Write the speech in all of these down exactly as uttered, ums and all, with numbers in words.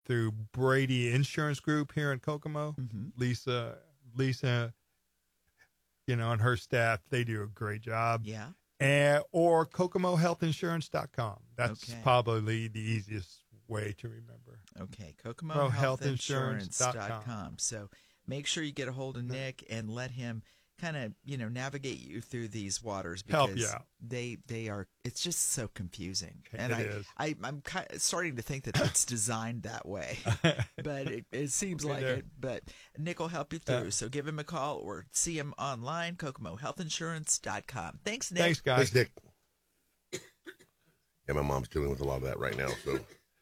through Brady Insurance Group here in Kokomo. Mm-hmm. Lisa, Lisa, you know, and her staff, they do a great job. Yeah. And, or Kokomo Health Insurance dot com. That's Okay. probably the easiest way to remember. Okay, Kokomo Health Insurance dot com. com. So make sure you get a hold of Nick and let him kind of, you know, navigate you through these waters because Help you out. they they are. It's just so confusing, and It I, is. I I'm kind of starting to think that it's designed that way, but it, it seems like there. it. But Nick will help you through. So give him a call or see him online, Kokomo Health Insurance dot com. Thanks, Nick. Thanks, guys. Thanks, Nick. Yeah, my mom's dealing with a lot of that right now, so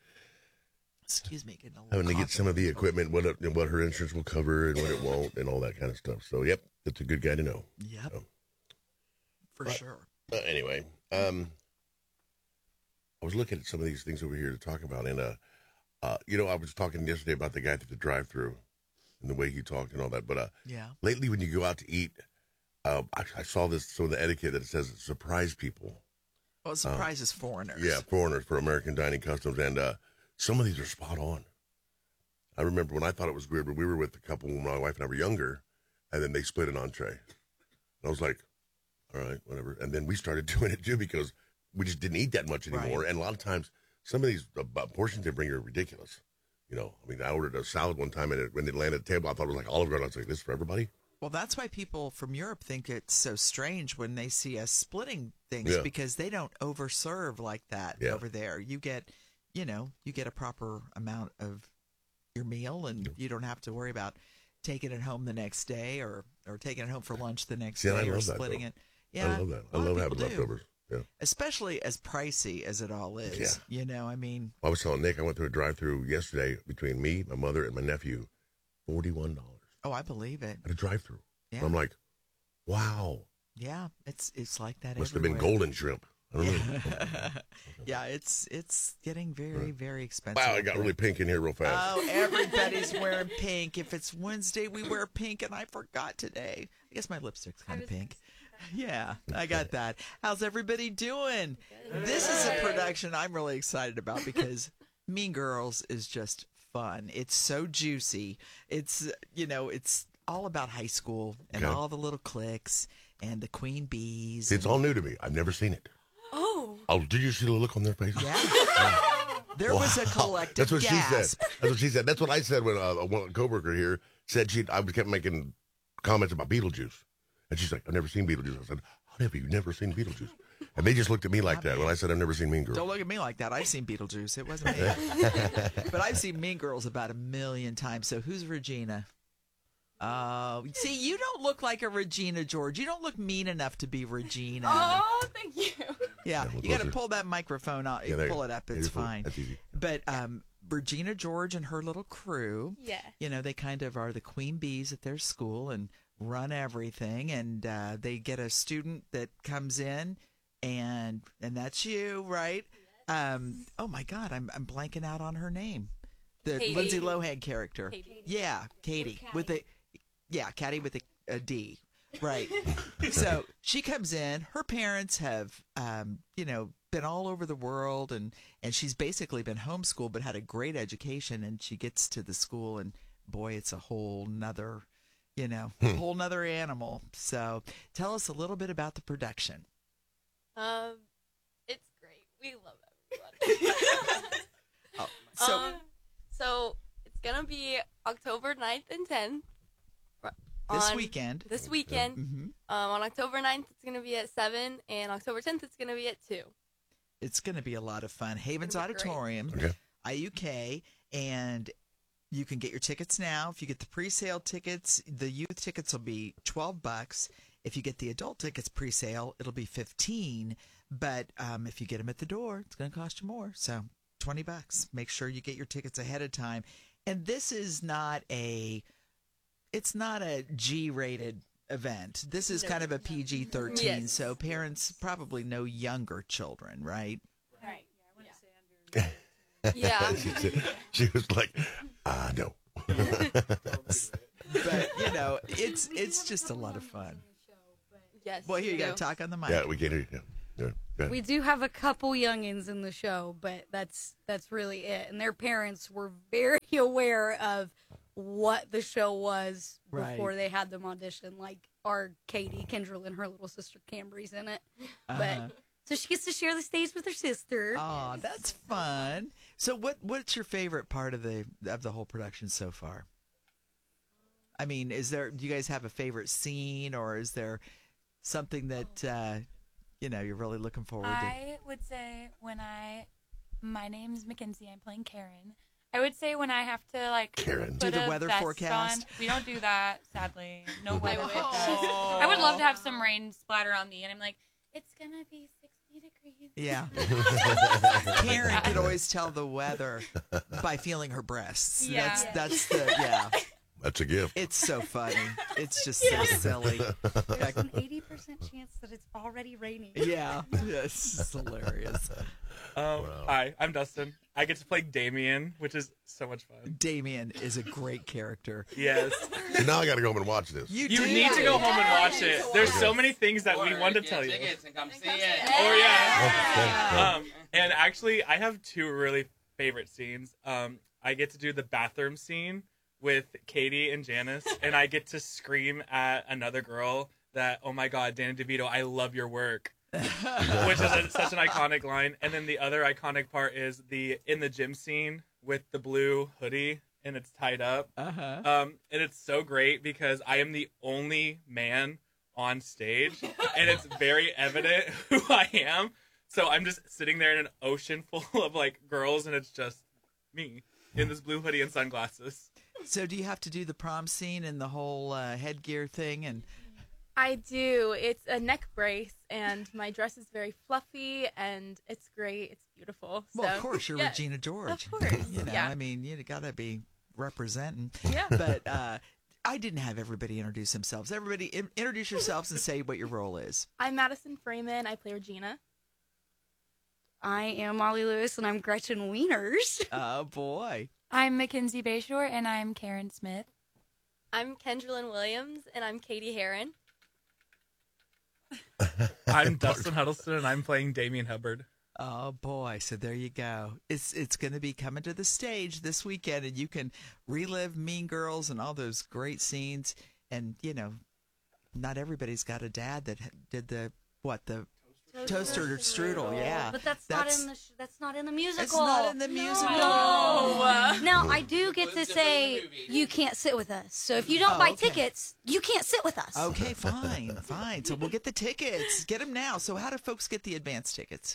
Excuse me, getting a little having to get cough. some of the equipment, what it, what her insurance will cover and what it won't, and all that kind of stuff. So, yep, that's a good guy to know. Yep, So. for But- sure. Uh, anyway, um, I was looking at some of these things over here to talk about, and uh, uh, you know, I was talking yesterday about the guy at the drive-through and the way he talked and all that. But uh, Yeah. lately, when you go out to eat, uh, I, I saw this some of the etiquette that says surprise people. Well, it surprises foreigners. Yeah, foreigners for American Dining Customs, and uh, some of these are spot on. I remember when I thought it was weird when we were with the couple when my wife and I were younger, and then they split an entree. And I was like, all right, whatever. And then we started doing it too because we just didn't eat that much anymore. Right. And a lot of times, some of these uh, portions they bring are ridiculous. You know, I mean, I ordered a salad one time, and it, when it landed at the table, I thought it was like Olive Garden. I was like, this is for everybody? Well, that's why people from Europe think it's so strange when they see us splitting things Yeah. because they don't overserve like that Yeah. over there. You get, you know, you get a proper amount of your meal, and you don't have to worry about taking it home the next day or or taking it home for lunch the next See, and I day or love that, splitting though. it. Yeah, I love that. a I lot of love having people do. leftovers. Yeah. Especially as pricey as it all is. Yeah. You know, I mean, I was telling Nick, I went through a drive-through yesterday between me, my mother, and my nephew, forty-one dollars oh, I believe it. at a drive-through. Yeah. And I'm like, wow. Yeah, it's it's like that Must have been everywhere. golden shrimp. I don't know. Yeah, it's it's getting very very expensive. Wow, it got really pink in here real fast. Oh, everybody's wearing pink. If it's Wednesday, we wear pink, and I forgot today. I guess my lipstick's kind of pink. Yeah, I got that. How's everybody doing? This is a production I'm really excited about because Mean Girls is just fun. It's so juicy. It's, you know, it's all about high school and Okay. all the little cliques and the queen bees. It's all new to me. I've never seen it. Oh. Oh, did you see the look on their face? Yeah. There was a collective That's what gasp. she said. That's what she said. That's what I said when uh, a one coworker here said she. I kept making comments about Beetlejuice, and she's like, "I've never seen Beetlejuice." I said, "How have you never seen Beetlejuice?" And they just looked at me like that when I said, "I've never seen Mean Girls." Don't look at me like that. I've seen Beetlejuice. It wasn't me. But I've seen Mean Girls about a million times. So who's Regina? Uh, see, you don't look like a Regina George. You don't look mean enough to be Regina. Oh, thank you. yeah, Yeah, we'll you got to close it. pull that microphone out. Yeah, there you pull go. it up. Yeah, It's you're fine. fine. That's easy. But um, Regina George and her little crew, Yeah. you know, they kind of are the queen bees at their school and run everything. And uh, they get a student that comes in, and and that's you, right? Um, oh my God, I'm I'm blanking out on her name. The Katie. Lindsay Lohan character. Katie. Yeah, Katie with a yeah, Katie with a, a D. Right. So she comes in. Her parents have, um, you know, been all over the world, and and she's basically been homeschooled, but had a great education. And she gets to the school, and boy, it's a whole nother, you know, whole nother animal. So tell us a little bit about the production. Um, it's great. We love everybody. Oh, so um, so it's gonna be October ninth and tenth. this on- weekend. This weekend. hmm Um, on October ninth, it's gonna be at seven, and October tenth, it's gonna be at two. It's going to be a lot of fun. Havens gonna be great. Auditorium, Okay. I U K, and you can get your tickets now. If you get the pre-sale tickets, the youth tickets will be twelve bucks. If you get the adult tickets pre-sale, it'll be fifteen. But um, if you get them at the door, it's going to cost you more. So twenty bucks. Make sure you get your tickets ahead of time. And this is not a, it's not a G-rated event. This is No. kind of a P G thirteen. Yes. So parents probably know younger children, right? Right. Yeah. she, said- she was like, "Ah, no." But you know, it's it's just a lot of fun. Yes. Well, here you we got to do. talk on the mic. Yeah, we get it. Yeah. Yeah. Good. We do have a couple youngins in the show, but that's that's really it. And their parents were very aware of what the show was before Right. they had them audition. Like our Katie Kendrill and her little sister Cambry's in it, Uh-huh. but so she gets to share the stage with her sister. Oh, that's fun. So, what what's your favorite part of the of the whole production so far? I mean, is there? Do you guys have a favorite scene, or is there something that uh, you know you're really looking forward to? I would say when I, my name's Mackenzie. I'm playing Karen. I would say when I have to like Karen. put Do the a weather vest forecast? on. We don't do that, sadly. No weather wish. forecast. I would love to have some rain splatter on me, and I'm like, it's gonna be sixty degrees. Yeah. Karen could always tell the weather by feeling her breasts. Yeah. That's that's the yeah. That's a gift. It's so funny. It's just so silly. There's an eighty percent chance that it's already raining. Yeah. Yes. It's hilarious. Um, Hi, I'm Dustin. I get to play Damien, which is so much fun. Damien is a great character. Yes. So now I got to go home and watch this. You, You do. need to go home and watch it. There's so many things that we want to tell you. And come see it. Oh, yeah. Okay. Um, and actually, I have two really favorite scenes. Um, I get to do the bathroom scene with Katie and Janice, and I get to scream at another girl that, oh my God, Danny DeVito, I love your work. Which is a, such an iconic line. And then the other iconic part is the in the gym scene with the blue hoodie and it's tied up. Uh-huh. Um, and it's so great because I am the only man on stage, and it's very evident who I am. So I'm just sitting there in an ocean full of like girls, and it's just me in this blue hoodie and sunglasses. So do you have to do the prom scene and the whole uh, headgear thing? And I do. It's a neck brace, and my dress is very fluffy, and it's great. It's beautiful. well, So, of course, you're yes, Regina George. Of course. You know, yeah. I mean, you got to be representing. Yeah. But uh, I didn't have everybody introduce themselves. Everybody in- introduce yourselves and say what your role is. I'm Madison Freeman. I play Regina. I am Molly Lewis, and I'm Gretchen Wieners. Oh, boy. I'm Mackenzie Bayshore, and I'm Karen Smith. I'm Kendrillyn Williams, and I'm Katie Heron. I'm Dustin Huddleston, and I'm playing Damien Hubbard. Oh boy! So there you go. It's it's going to be coming to the stage this weekend, and you can relive Mean Girls and all those great scenes. And you know, not everybody's got a dad that ha- did the what the toaster or strudel. Yeah, But that's, That's- not in the sh- that's not in the musical. it's not in the musical. Now I do get to say you can't sit with us. So if you don't Oh, buy okay. tickets, you can't sit with us. Okay, fine, fine. So we'll get the tickets. Get them now. So how do folks get the advance tickets?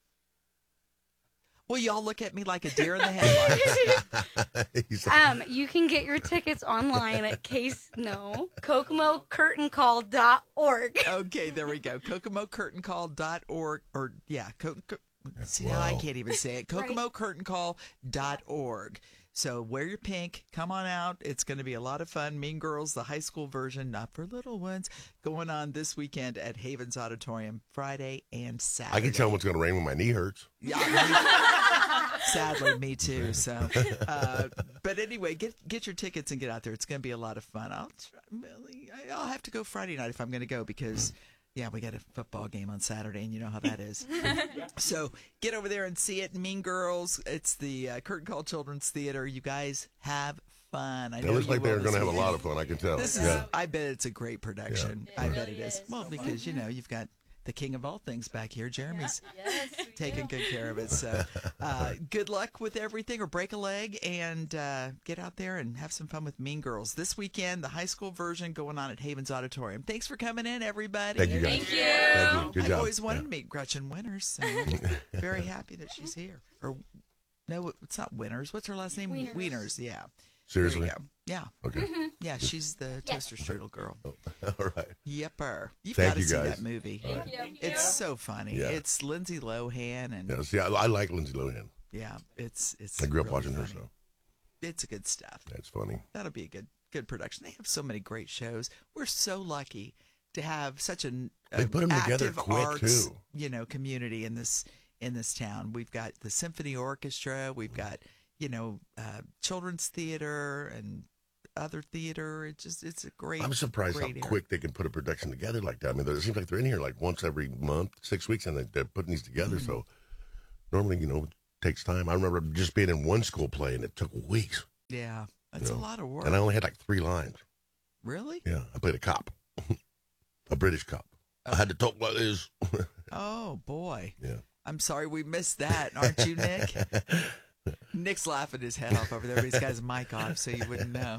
Well, y'all look at me like a deer in the headlights. He's Um, you can get your tickets online at case no kokomo curtain call dot org. Okay, there we go. kokomo curtain call dot org or yeah, co- co- see now I Wow. can't even say it. kokomo curtain call dot org. So wear your pink, come on out. It's going to be a lot of fun. Mean Girls, the high school version, not for little ones, going on this weekend at Havens Auditorium, Friday and Saturday. I can tell what's going to rain when my knee hurts. Yeah, me- sadly, me too. So, uh, but anyway, get get your tickets and get out there. It's going to be a lot of fun. I'll try, really, I- I'll have to go Friday night if I'm going to go because, yeah, we got a football game on Saturday, and you know how that is. So get over there and see it. Mean Girls. It's the uh, Curtain Call Children's Theater. You guys have fun. I It know looks you like they're will going to this have a lot weekend. of fun. I can tell. This is, Yeah. I bet it's a great production. Yeah. I It bet really it is. is. Well, because, you know, you've got the king of all things back here, Jeremy's Yes, we taking do. good care of it. So uh, good luck with everything, or break a leg, and uh, get out there and have some fun with Mean Girls. This weekend, the high school version going on at Havens Auditorium. Thanks for coming in, everybody. Thank you, guys. Thank you. Thank you. Good I've job. always wanted Yeah. to meet Gretchen Wieners, so very happy that she's here. Or no, it's not Winners. What's her last name? Wieners. Wieners, yeah. Seriously? There you go. Yeah. Okay. Yeah, she's the toaster strudel girl. All right. Yepper. You've Thank got to you, see guys. that movie. Thank you. It's so funny. Yeah. It's Lindsay Lohan, and Yeah, see, I, I like Lindsay Lohan. yeah, it's it's. I grew up really watching her, funny. so It's good stuff. that's funny. That'll be a good good production. They have so many great shows. We're so lucky to have such an They uh, put 'em together active quick, arts, too. you know, community in this in this town. We've got the symphony orchestra. We've got you know uh, children's theater and other theater. It just it's a great. I'm surprised how great quick they can put a production together like that. I mean, it seems like they're in here like once every month, six weeks, and they're putting these together. Mm-hmm. So normally, you know, it takes time. I remember just being in one school play, and it took weeks. Yeah, that's you know? a lot of work. And I only had like three lines. Really? Yeah, I played a cop, a British cop. Oh. I had to talk like this. Oh boy. Yeah. I'm sorry we missed that, aren't you, Nick? Nick's laughing his head off over there, but he's got his mic off, so you wouldn't know.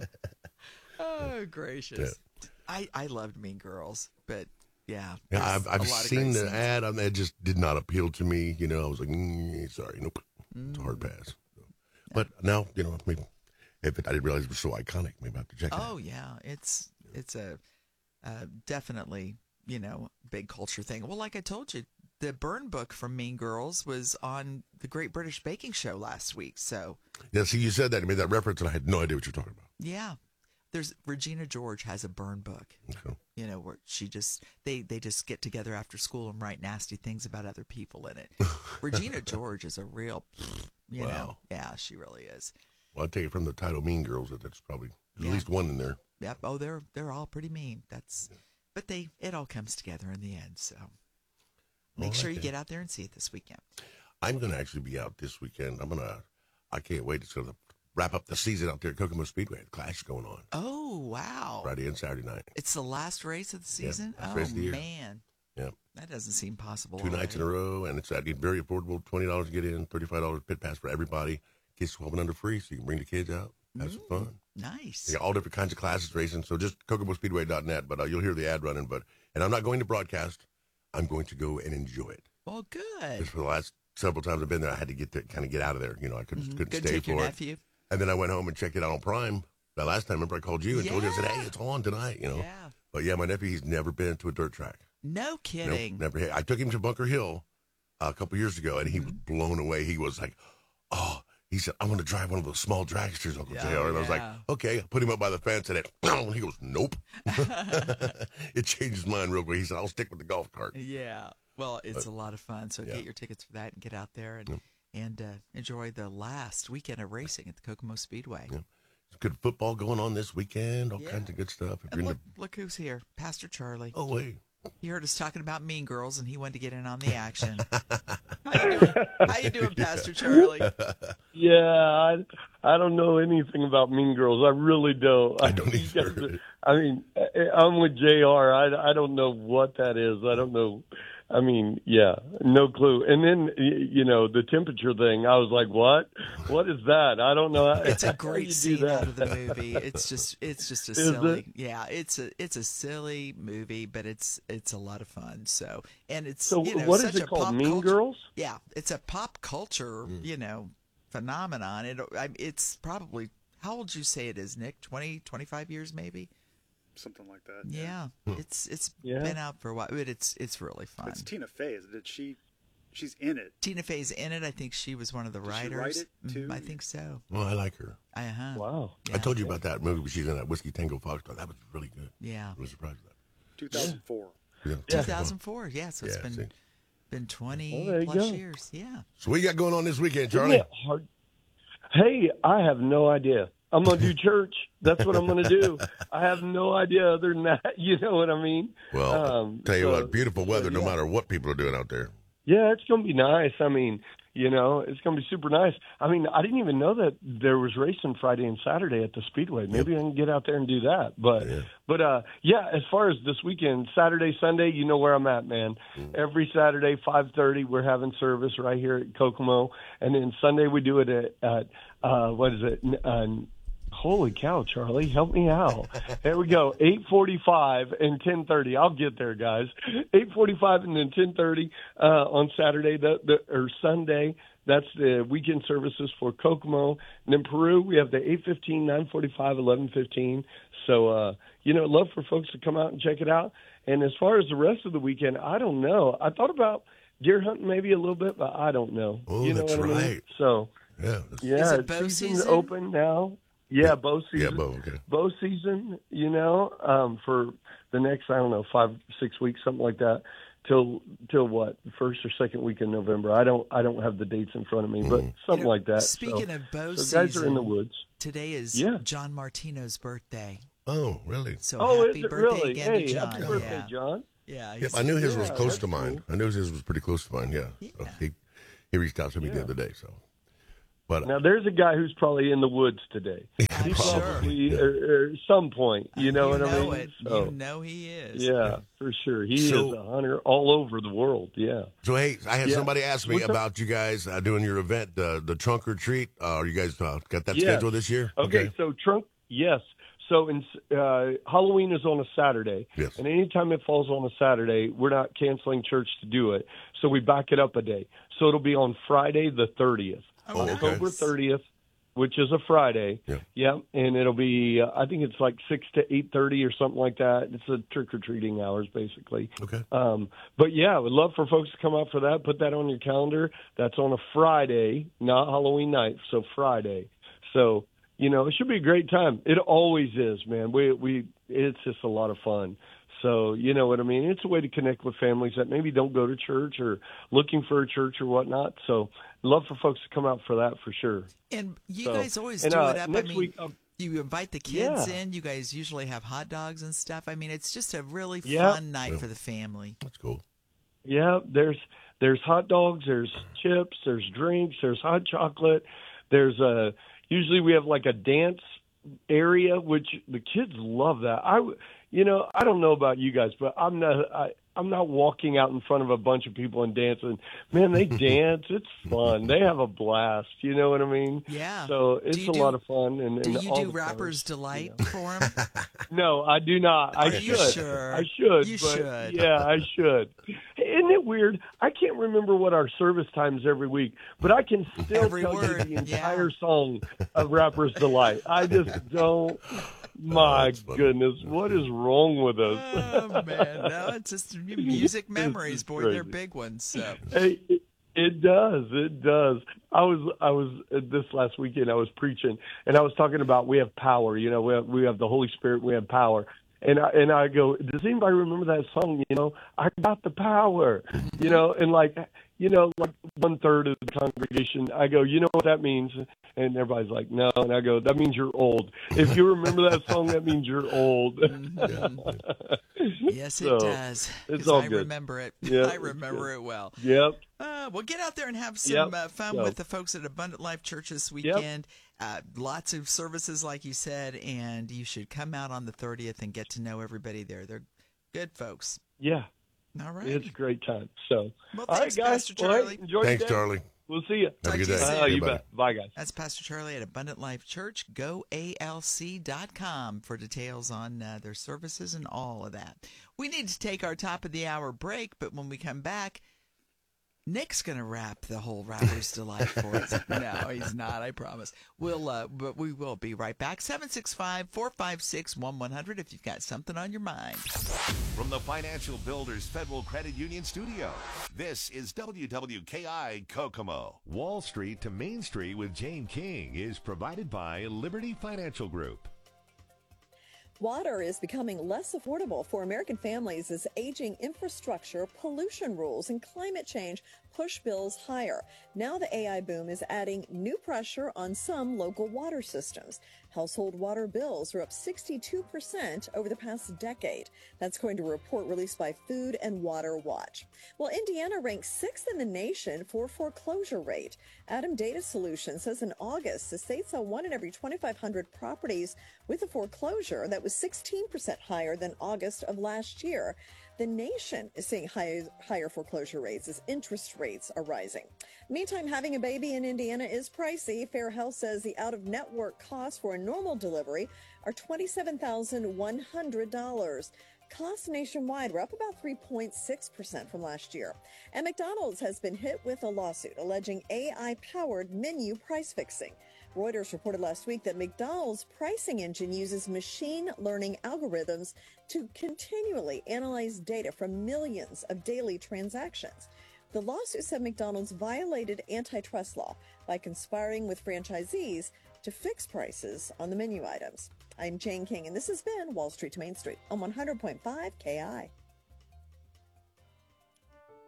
Oh, gracious. Yeah. I, I loved Mean Girls, but yeah. Yeah, I've, I've seen the ad on that. Just did not appeal to me. You know, I was like, mm, sorry, nope. Mm. It's a hard pass. So. But now, you know, maybe if it, I didn't realize it was so iconic, maybe I have to check it out. Oh, yeah. It's, it's a uh, definitely, you know, big culture thing. Well, like I told you, the burn book from Mean Girls was on the Great British Baking Show last week. So yeah, see, you said that, you made that reference, and I had no idea what you're talking about. Yeah, there's Regina George has a burn book. Okay. You know, where she just they they just get together after school and write nasty things about other people in it. Regina George is a real, you wow. know, yeah, she really is. Well, I take it from the title Mean Girls that that's probably at yeah. least one in there. Yep. Oh, they're they're all pretty mean. That's, yeah. but they it all comes together in the end. So. Make sure you get out there and see it this weekend. I'm going to actually be out this weekend. I'm going to, I can't wait. It's going to wrap up the season out there at Kokomo Speedway. The Clash is going on. Oh, wow. Friday and Saturday night. It's the last race of the season? Yeah, oh, race of the year. Man. Yeah. That doesn't seem possible. Two already. nights in a row, and it's very affordable. twenty dollars to get in, thirty-five dollars pit pass for everybody. Kids twelve and under free, so you can bring the kids out. Have mm, some fun. Nice. They got all different kinds of classes racing, so just kokomo speedway dot net, but uh, you'll hear the ad running. But And I'm not going to broadcast. I'm going to go and enjoy it. Well, good. Just for the last several times I've been there, I had to get to kind of get out of there. You know, I couldn't, mm-hmm. couldn't Good stay take for your it. Nephew. And then I went home and checked it out on Prime. That last time, remember I called you and yeah. told you, I said, hey, it's on tonight, you know. Yeah. But yeah, my nephew, he's never been to a dirt track. No kidding. Nope, never. I took him to Bunker Hill uh, a couple years ago, and he was blown away. He was like, oh, he said, I want to drive one of those small dragsters, Uncle yeah, J R. And yeah. I was like, okay. I put him up by the fence, and, it, and he goes, nope. It changed his mind real quick. He said, I'll stick with the golf cart. Yeah. Well, it's but, a lot of fun. So yeah. get your tickets for that and get out there and, yep. and uh, enjoy the last weekend of racing at the Kokomo Speedway. Yep. Good football going on this weekend, all yeah. kinds of good stuff. If and you're look, the... look who's here, Pastor Charlie. Oh, wait. He heard us talking about Mean Girls, and he wanted to get in on the action. How you doing, How you doing Pastor Charlie? Yeah, I, I don't know anything about Mean Girls. I really don't. I don't either. I mean, I'm with J R. I, I don't know what that is. I don't know. I mean, yeah, no clue. And then, you know, the temperature thing, I was like, what? What is that? I don't know. It's a great scene out of the movie. It's just it's just a is silly. It? Yeah, it's a it's a silly movie, but it's it's a lot of fun. So, and it's So you know, what such is it a called? pop Mean culture, Girls? Yeah, it's a pop culture, mm. you know, phenomenon. It I, it's probably, how old would you say it is, Nick? twenty, twenty-five years maybe? Something like that. Yeah, yeah. it's it's yeah. been out for a while, but it's it's really fun. It's Tina Fey, isn't it? She, she's in it. Tina Fey's in it. I think she was one of the Did writers. She write it too? Mm, I think so. Well, I like her. Uh huh. Wow. Yeah. I told you about that movie. She's in that Whiskey Tango Foxtrot. That was really good. Yeah. I was surprised at that. two thousand four. Yeah. two thousand four. Yeah. So it's yeah, been see? been twenty well, plus go. years. Yeah. So what you got going on this weekend, Charlie? Hey, I have no idea. I'm going to do church. That's what I'm going to do. I have no idea other than that. You know what I mean? Well, um, tell you so, what, beautiful weather yeah. no matter what people are doing out there. Yeah, it's going to be nice. I mean, you know, it's going to be super nice. I mean, I didn't even know that there was racing Friday and Saturday at the Speedway. Maybe yep. I can get out there and do that. But, yeah. but uh, yeah, as far as this weekend, Saturday, Sunday, you know where I'm at, man. Mm. Every Saturday, five thirty, we're having service right here at Kokomo. And then Sunday we do it at, at uh, what is it, uh, holy cow, Charlie, help me out. There we go, eight forty-five and ten thirty. I'll get there, guys. eight forty-five and then ten thirty uh, on Saturday the, the, or Sunday. That's the weekend services for Kokomo. And in Peru, we have the eight fifteen, nine forty-five, eleven fifteen. So, uh, you know, love for folks to come out and check it out. And as far as the rest of the weekend, I don't know. I thought about deer hunting maybe a little bit, but I don't know. Oh, you know that's what right. I mean? So, yeah, yeah, it bow season's season? open now. Yeah, bow season. Yeah, bow, okay. Bow season, you know, um, for the next, I don't know, five, six weeks, something like that. till till what first or second week in November. I don't I don't have the dates in front of me, but something You know, like that. Speaking so, of bow so season, guys are in the woods. Today is Yeah. John Martino's birthday. Oh, really? So Oh, happy is it birthday really? again Hey, to John. happy birthday, yeah. John. Yeah, Yep, he's- I knew his was Yeah, close that's to mine. cool. I knew his was pretty close to mine. Yeah. So Yeah. he he reached out to me the Yeah. other day. So, but Now there's a guy who's probably in the woods today. I'm He's sure. probably Yeah. or, or some point. You know you what know I mean? it. So, You know he is. yeah, for sure. He So- is a hunter all over the world. Yeah. so hey, I had Yeah. somebody ask me What's up? about you guys uh, doing your event, uh, the trunk or treat. Uh, are you guys uh, got that Yes. scheduled this year? Okay, so trunk, yes. So in uh, Halloween is on a Saturday, Yes. and anytime it falls on a Saturday, we're not canceling church to do it. So we back it up a day. So it'll be on Friday the thirtieth, Oh, nice. October thirtieth, which is a Friday. Yeah. Yeah, and it'll be uh, I think it's like six to eight thirty or something like that. It's a trick or treating hours basically. Okay. Um, but yeah, I would love for folks to come out for that. Put that on your calendar. That's on a Friday, not Halloween night. So Friday. So you know, it should be a great time. It always is, man. We we it's just a lot of fun. So you know what I mean. It's a way to connect with families that maybe don't go to church or looking for a church or whatnot. So love for folks to come out for that for sure. And you So, guys always and, do uh, it up. I next mean, week, um, you invite the kids Yeah. in. You guys usually have hot dogs and stuff. I mean, it's just a really Yeah. fun night Yeah. for the family. That's cool. Yeah, there's there's hot dogs, there's chips, there's drinks, there's hot chocolate. There's a usually we have like a dance area, which the kids love that. I, w- you know, I don't know about you guys, but I'm not. I, I'm not walking out in front of a bunch of people and dancing. Man, they dance. It's fun. They have a blast. You know what I mean? Yeah. So it's you a do- lot of fun. And, Do and you all do the Rapper's colors, Delight you know. for them? No, I do not. I Are you should. sure? I should. You but should. Yeah, I should. Isn't it weird? I can't remember what our service times every week, but I can still Every tell word, you the yeah. entire song of Rapper's Delight. I just don't. My that's funny. goodness, what is wrong with us? Oh man, no, it's just music memories, is boy. They're crazy. big ones. So Hey, it, it does. It does. I was I was uh, this last weekend. I was preaching, and I was talking about we have power. You know, we have we have the Holy Spirit. We have power. And I, and I go, does anybody remember that song? You know, I got the power. You know, and like, you know, like one third of the congregation. I go, you know what that means? And everybody's like, no. And I go, that means you're old. If you remember that song, that means you're old. yes, it So, does. it's 'Cause all I good. remember it. Yeah, I it's remember it well. Yep. Uh, well, get out there and have some Yep. uh, fun So- with the folks at Abundant Life Church this weekend. Uh, lots of services, like you said, and you should come out on the thirtieth and get to know everybody there. They're good folks. Yeah. All right. It's a great time. So, Well, all right, thanks, guys. Pastor Well, hey, Charlie. enjoy Thanks, your day. Charlie. We'll see you. Have a Talk good to you day. soon. Uh, you Everybody. bet. Bye, guys. That's Pastor Charlie at Abundant Life Church. Go A L C dot com for details on uh, their services and all of that. We need to take our top of the hour break, but when we come back, Nick's going to wrap the whole Rapper's Delight for us. No, he's not, I promise. We'll, uh, but we will be right back. seven six five, four five six, one one zero zero if you've got something on your mind. From the Financial Builders Federal Credit Union Studio, this is W W K I Kokomo. Wall Street to Main Street with Jane King is provided by Liberty Financial Group. Water is becoming less affordable for American families as aging infrastructure, pollution rules, and climate change push bills higher. Now the A I boom is adding new pressure on some local water systems. Household water bills are up sixty-two percent over the past decade. That's according to a report released by Food and Water Watch. Well, Indiana ranks sixth in the nation for foreclosure rate. Adam Data Solutions says in August, the state saw one in every twenty-five hundred properties with a foreclosure. That was sixteen percent higher than August of last year. The nation is seeing high, higher foreclosure rates as interest rates are rising. Meantime, having a baby in Indiana is pricey. Fair Health says the out-of-network costs for a normal delivery are twenty-seven thousand one hundred dollars. Costs nationwide were up about three point six percent from last year. And McDonald's has been hit with a lawsuit alleging A I-powered menu price fixing. Reuters reported last week that McDonald's pricing engine uses machine learning algorithms to continually analyze data from millions of daily transactions. The lawsuit said McDonald's violated antitrust law by conspiring with franchisees to fix prices on the menu items. I'm Jane King, and this has been Wall Street to Main Street on one hundred point five K I.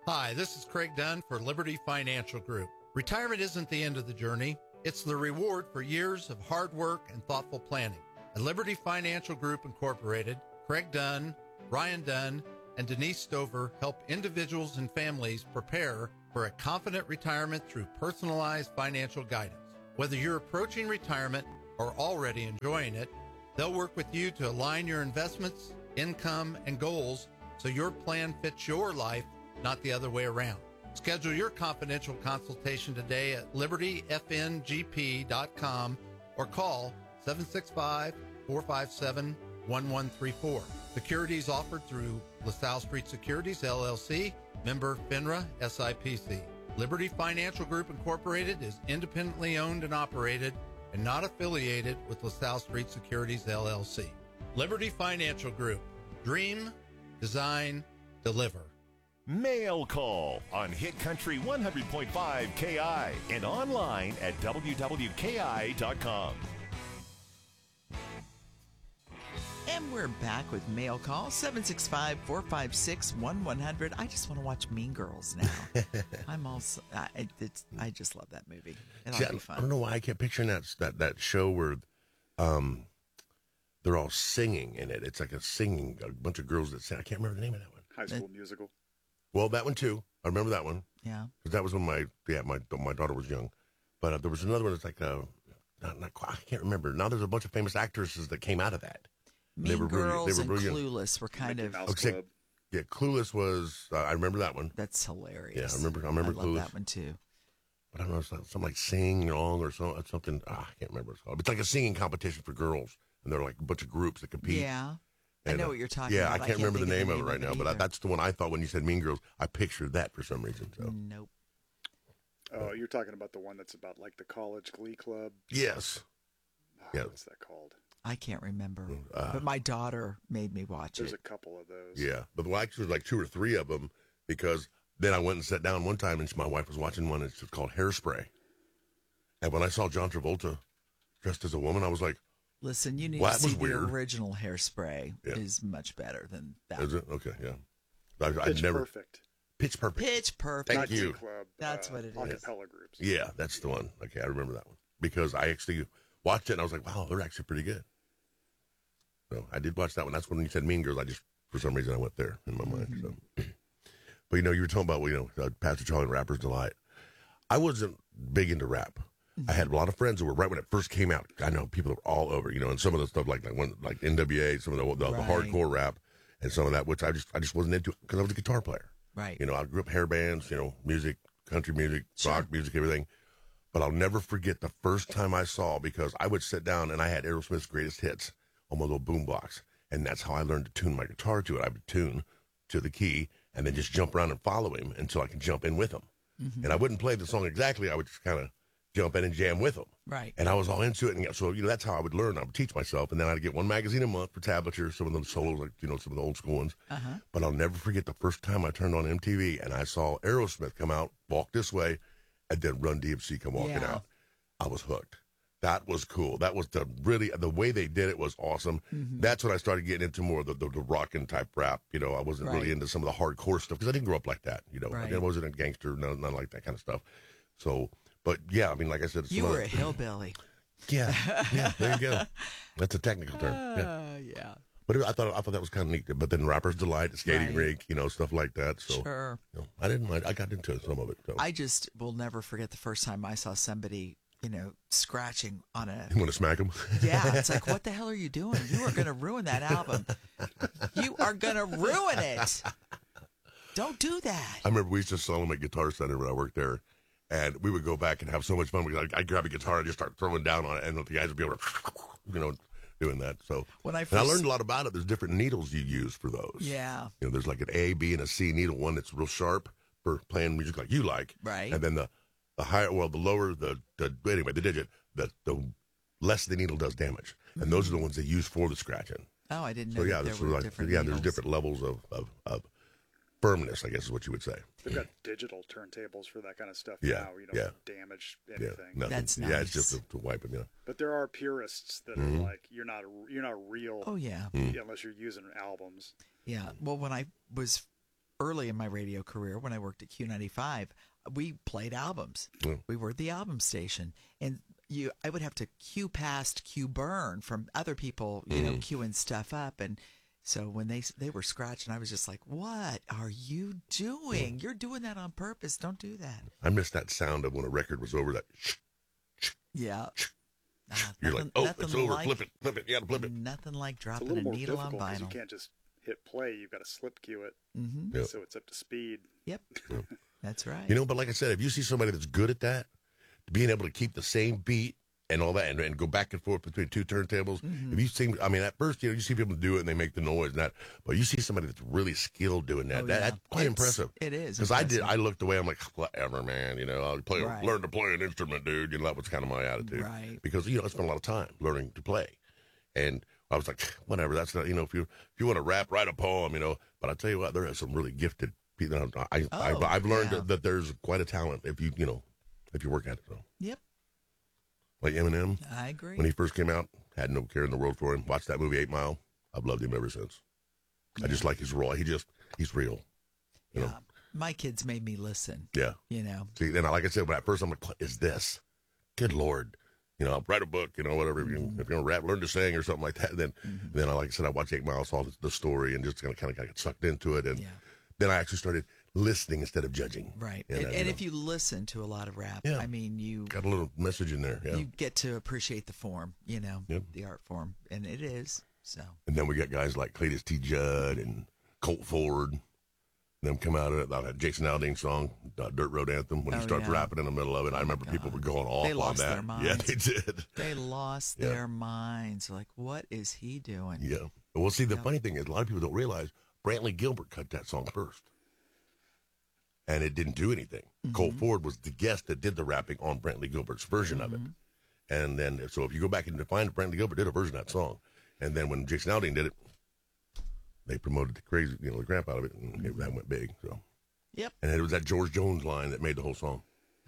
Hi, this is Craig Dunn for Liberty Financial Group. Retirement isn't the end of the journey. It's the reward for years of hard work and thoughtful planning. At Liberty Financial Group Incorporated, Craig Dunn, Ryan Dunn, and Denise Stover help individuals and families prepare for a confident retirement through personalized financial guidance. Whether you're approaching retirement or already enjoying it, they'll work with you to align your investments, income, and goals so your plan fits your life, not the other way around. Schedule your confidential consultation today at liberty f n g p dot com or call seven six five, four five seven, one one three four. Securities offered through LaSalle Street Securities, L L C, member FINRA, S I P C. Liberty Financial Group Incorporated is independently owned and operated and not affiliated with LaSalle Street Securities, L L C. Liberty Financial Group. Dream, design, deliver. Mail Call on Hit Country one hundred point five K I and online at w w k i dot com. And we're back with Mail Call, seven six five, four five six, one one zero zero. I just want to watch Mean Girls now. I'm also, I, it's, I just love that movie. It'll See, be I, fun. I don't know why I kept picturing that, that, that show where um, they're all singing in it. It's like a singing, a bunch of girls that sing. I can't remember the name of that one. High School Musical. Well, that one too. I remember that one. Yeah. Because that was when my, yeah, my my daughter was young. But uh, there was another one that's like, uh, not, not quite, I can't remember. Now there's a bunch of famous actresses that came out of that. Mean they were Girls really, they were and brilliant. Clueless were kind of. Okay, yeah, Clueless was. Uh, I remember that one. That's hilarious. Yeah, I remember. I remember I love Clueless. that one too. But I don't know, it's like, something like Sing Along or so, something. Ah, I can't remember what it's called. It's like a singing competition for girls, and they're like a bunch of groups that compete. Yeah. I And, know uh, what you're talking yeah, about. I I can't, can't remember the think of name, the of it name right of now, it but I, either. that's the one I thought when you said Mean Girls. I pictured that for some reason. So Nope. Oh, you're talking about the one that's about like the college glee club. yes, Oh, yeah, What's that called? I can't remember. Uh, but my daughter made me watch There's it. a couple of those. yeah. But well, actually, there's like two or three of them because then I went and sat down one time, and my wife was watching one. It's called Hairspray, and when I saw John Travolta dressed as a woman, I was like, Listen, you need well, to that was see the weird. original Hairspray. Yeah. Is much better than that. "Is it okay?" Yeah, I, I Pitch never Perfect. Pitch Perfect. Pitch Perfect. Thank Not you. Glee Club. That's uh, what it is. Acapella groups. Yeah, that's the one. Okay, I remember that one because I actually watched it and I was like, wow, they're actually pretty good. So I did watch that one. That's when you said Mean Girls. I just, for some reason, I went there in my mind. So, but you know, you were talking about, you know, uh, Pastor Charlie and Rapper's Delight. I wasn't big into rap. I had a lot of friends who were right when it first came out. I know people that were all over, you know, and some of the stuff like like, one, like N W A, some of the, the, Right. the hardcore rap, and some of that, which I just I just wasn't into because I was a guitar player. Right. You know, I grew up hair bands, you know, music, country music, Sure. rock music, everything. But I'll never forget the first time I saw, because I would sit down and I had Aerosmith's greatest hits on my little boombox. And that's how I learned to tune my guitar to it. I would tune to the key and then just jump around and follow him until I could jump in with him. Mhm. And I wouldn't play the song exactly. I would just kind of jump in and jam with him. Right. And I was all into it. And so, you know, that's how I would learn. I would teach myself. And then I'd get one magazine a month for tablature, some of the solos, like, you know, some of the old school ones. Uh-huh. But I'll never forget the first time I turned on M T V and I saw Aerosmith come out, walk this way, and then Run D M C come walking Yeah. out. I was hooked. That was cool. That was the really, the way they did it was awesome. Mhm. That's when I started getting into more of the, the, the rockin' type rap. You know, I wasn't Right. really into some of the hardcore stuff because I didn't grow up like that. You know, Right. I wasn't a gangster, none, none like that kind of stuff. So, but yeah, I mean, like I said, You some of were the- a hillbilly. Yeah, yeah, there you go. That's a technical term. Yeah. Uh, yeah. But it- I thought I thought that was kind of neat. But then Rapper's Delight, the skating Right. rink, you know, stuff like that. So Sure. you know, I didn't mind. I got into some of it. So. I just will never forget the first time I saw somebody, you know, scratching on a. You want to smack him? Yeah, it's like, what the hell are you doing? You are going to ruin that album. You are going to ruin it. Don't do that. I remember we used to sell them at Guitar Center when I worked there, and we would go back and have so much fun. Because I'd, I'd grab a guitar and just start throwing down on it, and the guys would be able to, you know, doing that. So When I and I first- learned a lot about it. There's different needles you use for those. Yeah. You know, there's like an A, B, and a C needle. One that's real sharp for playing music like you like, Right. And then the the higher, well, the lower the the anyway, the digit, the the less the needle does damage, and those are the ones they use for the scratching. Oh, I didn't know So yeah, that there there's were like, different yeah, needles. there's different levels of, of of firmness, I guess is what you would say. They've got digital turntables for that kind of stuff Yeah, now. You don't yeah. damage Yeah, anything. nothing. That's Yeah, it's just nice. to, to wipe them. Yeah. But there are purists that Mhm. are like, you're not you're not real. Oh, yeah. Mm. unless you're using albums. Yeah. Well, when I was early in my radio career when I worked at Q ninety-five, we played albums. Yeah. We were the album station, and you, I would have to cue past, cue burn from other people, you know, queuing stuff up, and so when they they were scratching, I was just like, "What are you doing? You're doing that on purpose. Don't do that." I missed that sound of when a record was over. That shh, yeah. Ah, you're nothing- like, oh, nothing it's over. like- flip it, flip it. Yeah, flip it. Nothing like It's a dropping little a more needle on difficult because you vinyl. can't just hit play. You've got to slip cue it, Mhm. Yep. so it's up to speed. Yep, that's right. You know, but like I said, if you see somebody that's good at that, being able to keep the same beat and all that, and, and go back and forth between two turntables. Mm-hmm. If you see, I mean, at first, you know, you see people do it and they make the noise and that, but you see somebody that's really skilled doing that. Oh, that yeah. That's quite It's- impressive. it is Because I did, impressive. I looked away. I'm like, whatever, man. You know, I'll play, Right. learn to play an instrument, dude. You know, that was kind of my attitude. Right. Because you know, I spent a lot of time learning to play, and I was like, whatever. That's not, you know, if you if you want to rap, write a poem, you know. But I tell you what, there are some really gifted people. I, I Oh, I've learned yeah. that, that there's quite a talent if you you know if you work at it. So. Yep, Like Eminem, I agree. when he first came out, had no care in the world for him. Watched that movie Eight Mile. I've loved him ever since. I just like his raw. He just he's real. You know. My kids made me listen. Yeah. You know. See, then like I said, when at first I'm like, what is this? Good Lord. You know, I'll write a book, you know, whatever. If you're going to rap, learn to sing or something like that. Then, then I, like I said, I watched Eight Mile, saw the, the story, and just kind of kind of got sucked into it. And then I actually started listening instead of judging. Right. And, And, uh, and you know, if you listen to a lot of rap, Yeah. I mean, you got a little message in there. Yeah. you get to appreciate the form, you know, Yep. the art form, and it is so. And then we got guys like Cletus T. Judd and Colt Ford. Them come out of it. That Jason Aldean song, uh, Dirt Road Anthem, when he Oh, starts yeah. rapping in the middle of it. I remember people were going off They on lost that. their minds. Yeah, they did. They lost Yeah. their minds. Like, what is he doing? Yeah. Well, see, the Yeah. funny thing is, a lot of people don't realize Brantley Gilbert cut that song first. And it didn't do anything. Mm-hmm. Colt Ford was the guest that did the rapping on Brantley Gilbert's version of it. Mm-hmm. And then, so if you go back and find Brantley Gilbert did a version of that song. And then when Jason Aldean did it, they promoted the crazy, you know, the crap out of it, and it, that went big. So. Yep. And it was that George Jones line that made the whole song.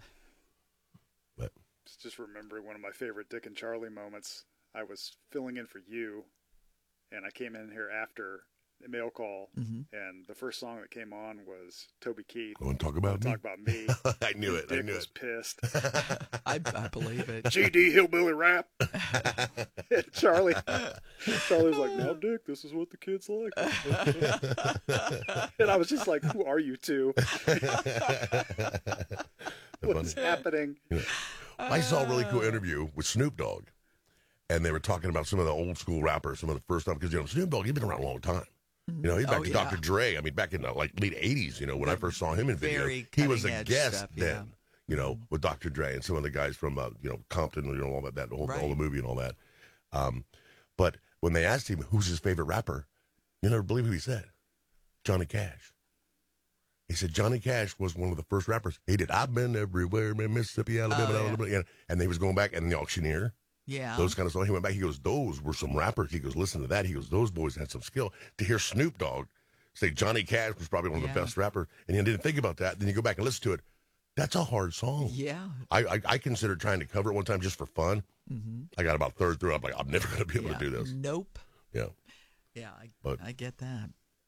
But Just remembering one of my favorite Dick and Charlie moments. I was filling in for you, and I came in here after the mail call, Mhm. and the first song that came on was Toby Keith. Go and talk about Talk me. about me. I knew it. I Dick knew was it. pissed. I, I believe it. G D Hillbilly Rap. And Charlie, Charlie was like, "Now, Dick, this is what the kids like." And I was just like, "Who are you two? What's happening?" You know, I saw a really cool interview with Snoop Dogg, and they were talking about some of the old school rappers, some of the first stuff, because, you know, Snoop Dogg, he's been around a long time. You know, he's back Oh, to yeah. Doctor Dre. I mean, back in the like late eighties, you know, when I first saw him in Very videos, he was a cutting-edge guest stuff, then, yeah. you know, with Doctor Dre and some of the guys from, uh, you know, Compton, you know, all that, that whole, all the Right. movie and all that. Um, but when they asked him who's his favorite rapper, you never believe who he said. Johnny Cash. He said Johnny Cash was one of the first rappers. He did I've Been Everywhere, man, Mississippi, Alabama, Oh, yeah. Alabama. And, and he was going back, and The Auctioneer. Yeah. Those kind of songs. He went back. He goes, those were some rappers. He goes, listen to that. He goes, those boys had some skill. To hear Snoop Dogg say Johnny Cash was probably one of Yeah. the best rappers, and you didn't think about that. Then you go back and listen to it. That's a hard song. Yeah. I I, I considered trying to cover it one time just for fun. Mm-hmm. I got about third through. I'm like, I'm never going to be able Yeah. to do this. Nope. Yeah. Yeah, I, But- I get that.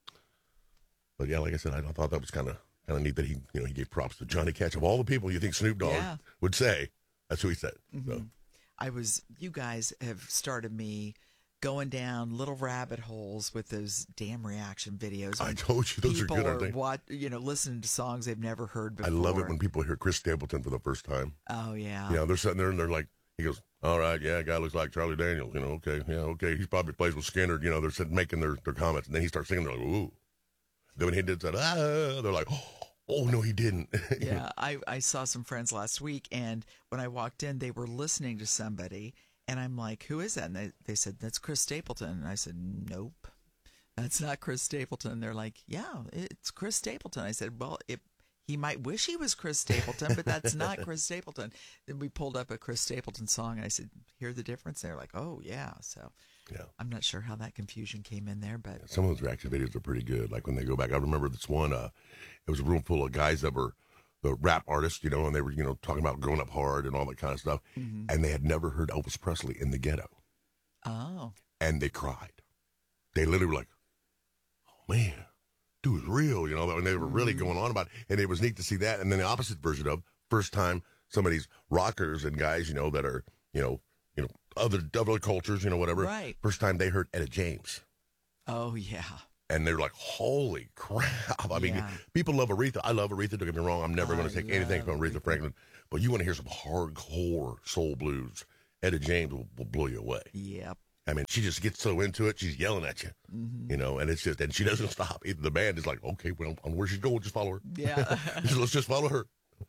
But yeah, like I said, I, I thought that was kind of kind of neat that he you know he gave props to Johnny Cash. Of all the people you think Snoop Dogg Yeah. would say, that's who he said. So. Mhm. I was, you guys have started me going down little rabbit holes with those damn reaction videos. I when told you, those are people good, aren't they? What, you know, listening to songs they've never heard before. I love it when people hear Chris Stapleton for the first time. Oh, yeah. You know, they're sitting there and they're like, he goes, all right, yeah, guy looks like Charlie Daniels. You know, okay, yeah, okay. He probably plays with Skinner. You know, they're sitting, making their, their comments. And then he starts singing. They're like, ooh. Then when he did that, ah, they're like, oh, no, he didn't. Yeah, I, I saw some friends last week, and when I walked in, they were listening to somebody, and I'm like, who is that? And they, they said, that's Chris Stapleton. And I said, nope, that's not Chris Stapleton. They're like, yeah, it's Chris Stapleton. I said, well, it, he might wish he was Chris Stapleton, but that's not Chris Stapleton. Then we pulled up a Chris Stapleton song, and I said, hear the difference? They're like, oh, yeah. So yeah. I'm not sure how that confusion came in there, but Some of those reaction videos are pretty good. Like when they go back, I remember this one, uh, it was a room full of guys that were the rap artists, you know, and they were, you know, talking about growing up hard and all that kind of stuff. Mhm. And they had never heard Elvis Presley in the ghetto. oh, And they cried. They literally were like, oh, man, dude, it's real, you know, and they were really going on about it. And it was neat to see that. And then the opposite version of first time some of these rockers and guys, you know, that are, you know, you know, other other cultures, you know, whatever. Right. First time they heard Etta James. Oh, yeah. And they're like, holy crap. I mean, Yeah. people love Aretha. I love Aretha. Don't get me wrong. I'm never I going to take anything love from Aretha Franklin. But you want to hear some hardcore soul blues, Etta James will, will blow you away. Yep. I mean, she just gets so into it. She's yelling at you, Mhm. you know, and it's just, and she doesn't stop. Either the band is like, okay, well, on where she's going, just follow her. Yeah. Let's just follow her.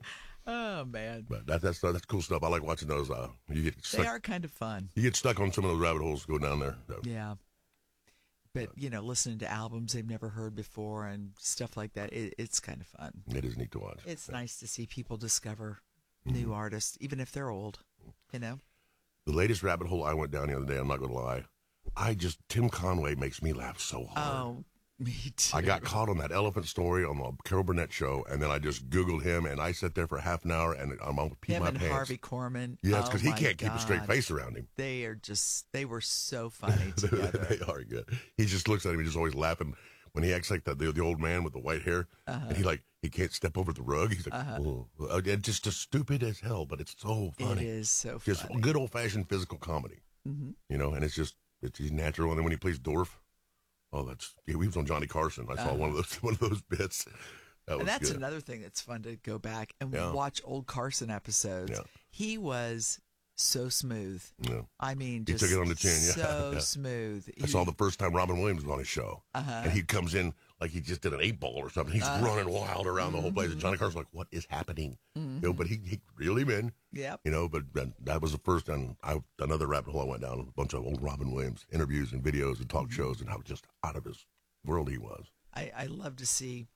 Oh, man. But that, that's that's cool stuff. I like watching those. Uh, you get stuck, They are kind of fun. you get stuck on some of those rabbit holes go down there. So. Yeah. But, you know, listening to albums they've never heard before and stuff like that, it, it's kind of fun. It is neat to watch. It's nice to see people discover new artists, even if they're old, you know? The latest rabbit hole I went down the other day, I'm not going to lie, I just, Tim Conway makes me laugh so hard. Oh, me too. I got caught on that elephant story on the Carol Burnett show, and then I just Googled him, and I sat there for half an hour, and I'm on pee Him my and pants. Harvey Korman. Yes, oh because he my can't keep a straight God. face around him. They are just, they were so funny together. They are good. He just looks at him, he's just always laughing. When he acts like the, the, the old man with the white hair, Uh-huh. and he like, he can't step over the rug. He's like, Uh-huh. oh. Uh, and just, just stupid as hell, but it's so funny. It is so Just funny. good old-fashioned physical comedy. Mhm. You know, and it's just, it's he's natural. And then when he plays Dorf, oh, that's, yeah, he was on Johnny Carson. I saw Uh-huh. one of those one of those bits. That was And that's good. another thing that's fun to go back and Yeah. watch old Carson episodes. Yeah. He was so smooth. Yeah. I mean, He just took it on the chin, yeah. so Yeah. smooth. I saw the first time Robin Williams was on his show. Uh-huh. And he comes in like he just did an eight ball or something. He's Uh-huh. running wild around the whole place. And Johnny Carson's like, what is happening? Mhm. You know, but he, he reeled him in. Yep. You know, but that, that was the first, and I, another rabbit hole I went down, a bunch of old Robin Williams interviews and videos and Mm-hmm. talk shows and how just out of his world he was. I, I love to see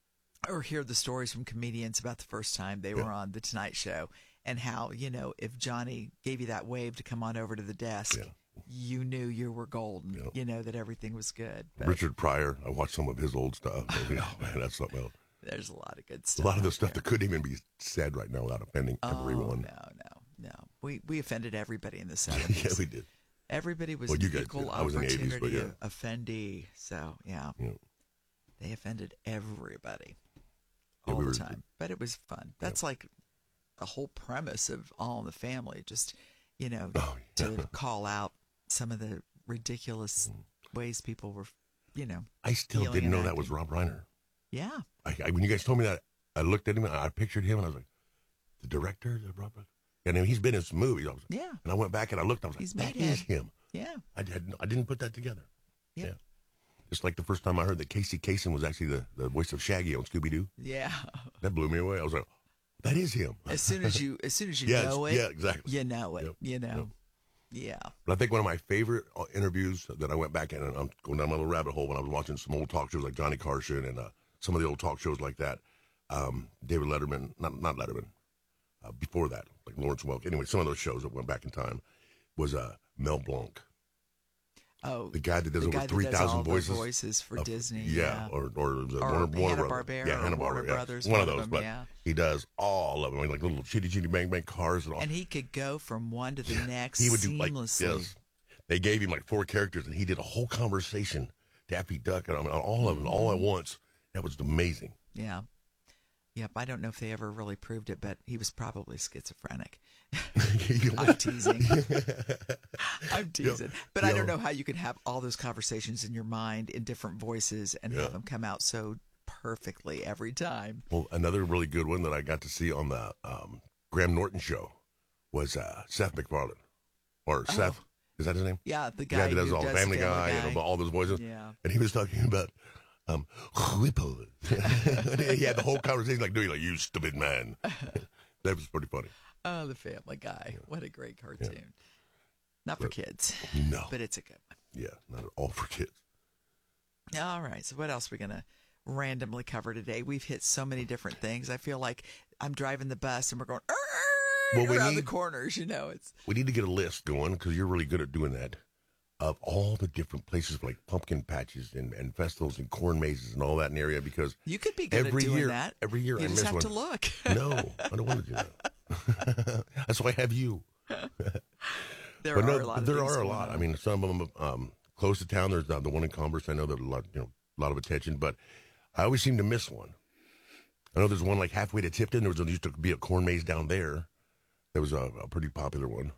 or hear the stories from comedians about the first time they Yeah. were on The Tonight Show and how, you know, if Johnny gave you that wave to come on over to the desk, you knew you were golden, Yeah. you know, that everything was good. But Richard Pryor, I watched some of his old stuff. Oh, man, that's something else. there's a lot of good A stuff. lot of the out stuff there. that couldn't even be said right now without offending Oh, everyone. no, no, no. We, we offended everybody in the seventies. Yeah, we did. Everybody was Well, an you guys equal did. I was in the eighties, opportunity but yeah. offendee. So, yeah. Yeah. They offended everybody Yeah, all we the were- time. But it was fun. That's like the whole premise of All in the Family. Just, you know, Oh, to call out some of the ridiculous ways people were, you know. I still feeling didn't and know that acting. was Rob Reiner. Yeah. I, I, when you guys told me that, I looked at him and I pictured him and I was like, the director, the Rob Reiner? And then he's been in some movies. I was like, Yeah. And I went back and I looked. I was like, He's that made is it. him. Yeah. I, had, I didn't put that together. Yep. Yeah. Just like the first time I heard that Casey Kasem was actually the, the voice of Shaggy on Scooby Doo. Yeah. That blew me away. I was like, that is him. As soon as you, as soon as you Yes, know it, yeah, exactly. you know it. Yep, You know. Yeah. But I think one of my favorite uh, interviews that I went back in, and I'm going down my little rabbit hole when I was watching some old talk shows like Johnny Carson and uh, some of the old talk shows like that. Um, David Letterman, not not Letterman, uh, before that, like Lawrence Welk. Anyway, some of those shows that went back in time was uh, Mel Blanc. Oh, The guy that does the over guy that three does thousand all the voices. voices for of- Disney, Yeah, yeah. or or, the Or Warner, Warner Hanna-Barbera Brothers. Yeah, or Hanna Warner Barbera. Yeah. Brothers, One of one of those, them, but yeah. he does all of them, like little chitty chitty bang bang cars and all. And he could go from one to the next He would do like seamlessly. yes. They gave him like four characters, and he did a whole conversation, Daffy Duck, and I mean, all of them, all at once. That was amazing. Yeah. Yep. I don't know if they ever really proved it, but he was probably schizophrenic. I'm teasing. I'm teasing. But I don't know how you can have all those conversations in your mind in different voices and Yeah. have them come out so perfectly every time. Well, another really good one that I got to see on the um, Graham Norton show was uh, Seth MacFarlane, or Oh. Seth. Is that his name? Yeah, the The guy guy that does who all does Family Family Guy, Guy. and all those voices. Yeah. And he was talking about um, Whipple. He had the whole conversation like, doing like, you stupid man. That was pretty funny. Oh, the Family Guy. What a great cartoon. Not for But- kids. No. But it's a good one. Yeah, not at all for kids. All right. So what else are we going to randomly cover today? We've hit so many different things. I feel like I'm driving the bus and we're going Well, we around the need- corners, you know. It's We need to get a list going because you're really good at doing that of all the different places like pumpkin patches and, and festivals and corn mazes and all that in the area because you could be good every at doing year, that. every year You I just miss have one. to look. No, I don't want to do that. That's why I have you. There but are no, a lot of there things are a going lot. on. I mean, some of them um, close to town. There's uh, the one in Converse. I know that a lot, you know, a lot of attention. But I always seem to miss one. I know there's one like halfway to Tipton. There was there used to be a corn maze down there. That was a, a pretty popular one.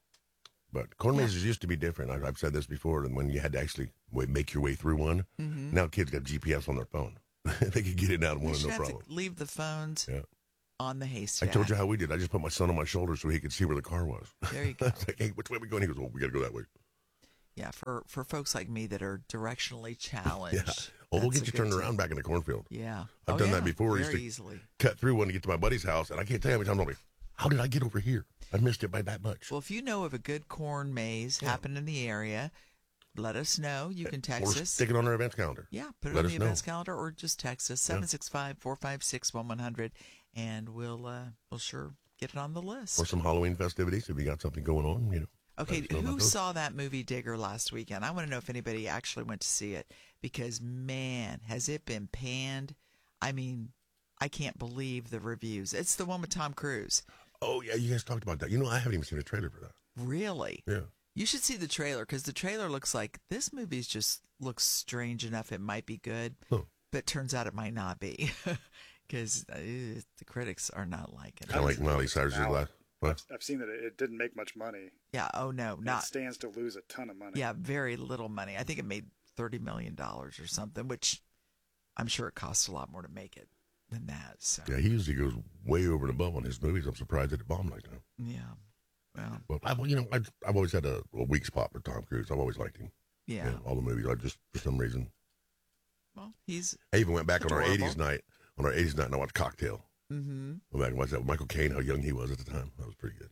But corn Yeah. mazes used to be different. I, I've said this before. And when you had to actually wa- make your way through one, Mhm. now kids got G P S on their phone. They can get in and out of You one, should no have problem. to leave the phones Yeah. on the I haystack. told you how we did. I just put my son on my shoulder so he could see where the car was. There you go. I was like, hey, which way are we going? He goes, well, we got to go that way. Yeah, for, for folks like me that are directionally challenged. Yeah. Oh, we'll that's get a you good turned tip. around back in the cornfield. Yeah. I've Oh, done yeah, that before. I used very to easily. cut through one to get to my buddy's house, and I can't tell you how many times I'm like, how did I get over here? I missed it by that much. Well, if you know of a good corn maze happened in the area, let us know. You can text or us. stick it on our events calendar. Yeah, put it Let on us the know. events calendar or just text us seven six five, four five six, one one zero zero and we'll uh, we'll sure get it on the list. Or some Halloween festivities if you got something going on, you know. Okay, let us know about who those. saw that movie Digger last weekend? I want to know if anybody actually went to see it because, man, has it been panned. I mean, I can't believe the reviews. It's the one with Tom Cruise. Oh, yeah, you guys talked about that. You know, I haven't even seen a trailer for that. Really? Yeah. You should see the trailer because the trailer looks like this movie's just looks strange enough. It might be good, Huh. but turns out it might not be because uh, the critics are not liking Kind of it. like Miley Cyrus's Now, last. What? I've, I've seen that it, it didn't make much money. Yeah. Oh no, and not. It stands to lose a ton of money. Yeah, very little money. I think it made thirty million dollars or something, which I'm sure it costs a lot more to make it than that. So Yeah, he usually goes way over and above on his movies. I'm surprised that it bombed like that. yeah, well, But I, well, you know, I, I've always had a, a weak spot for Tom Cruise. I've always liked him. yeah. You know, all the movies. I just for some reason. Well, he's I even went back on our adorable. eighties night. On our eighties night, and I watched Cocktail. Mm-hmm. Went back and watched that with Michael Caine. How young he was at the time. That was pretty good.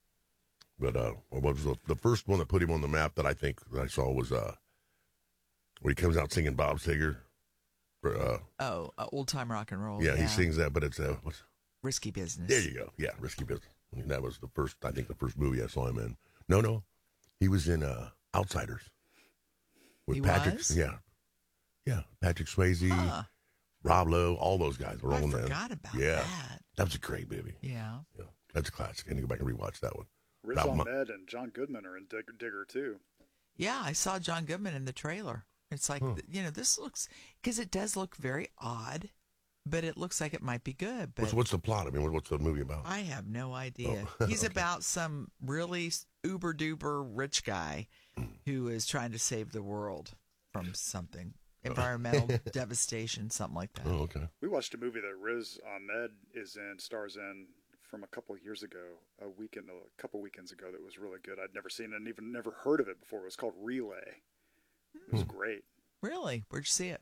But uh, what was the, the first one that put him on the map that I think that I saw was uh, when he comes out singing Bob Seger. For, uh, Oh, uh, old time rock and roll. yeah, he sings that, but it's uh, what's, Risky Business. there you go. Yeah, Risky Business. I mean, that was the first. I think the first movie I saw him in. No, no, he was in uh, Outsiders with He Patrick. was? Yeah, yeah, Patrick Swayze, Huh. Rob Lowe, all those guys were I on there. forgot about yeah, that. that was a great movie. Yeah. Yeah, that's a classic. I need to go back and rewatch that one. Riz Rob Mo- Ahmed and John Goodman are in Digger, Digger too. Yeah, I saw John Goodman in the trailer. It's like, Huh. you know, this looks, because it does look very odd, but it looks like it might be good. But What's, what's the plot? I mean, what- what's the movie about? I have no idea. Oh, He's okay. about some really uber duper rich guy who is trying to save the world from something, environmental devastation, something like that. Oh, okay. We watched a movie that Riz Ahmed is in, stars in, from a couple of years ago, a weekend, a couple weekends ago. That was really good. I'd never seen it and even never heard of it before. It was called Relay. It was great. Really? Where'd you see it?